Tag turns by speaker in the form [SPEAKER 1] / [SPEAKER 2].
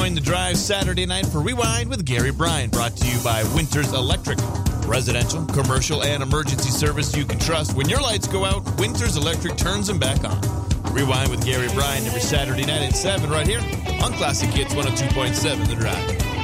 [SPEAKER 1] Join the drive Saturday night for Rewind with Gary Bryan, brought to you by Winters Electric. Residential, commercial, and emergency service you can trust. When your lights go out, Winters Electric turns them back on. Rewind with Gary Bryan every Saturday night at 7 right here on Classic Hits 102.7 The Drive.